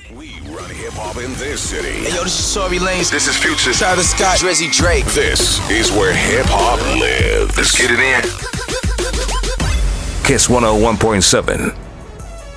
We run hip hop in this city. Hey, yo, this is Tory Lanez. This is Future. Travis Scott. Drizzy Drake. This is where hip hop lives. Let's get it in. Kiss 101.7.